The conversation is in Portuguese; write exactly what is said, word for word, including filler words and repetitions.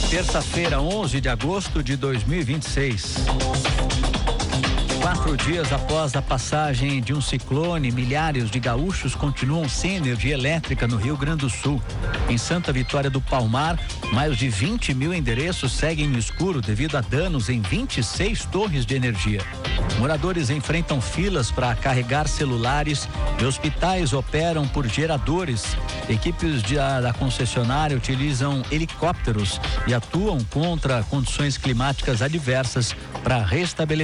Terça-feira, onze de agosto de dois mil e vinte e seis. Quatro dias após a passagem de um ciclone, milhares de gaúchos continuam sem energia elétrica no Rio Grande do Sul. Em Santa Vitória do Palmar, mais de vinte mil endereços seguem no escuro devido a danos em vinte e seis torres de energia. Moradores enfrentam filas para carregar celulares e hospitais operam por geradores. Equipes de, a, da concessionária utilizam helicópteros e atuam contra condições climáticas adversas para restabelecer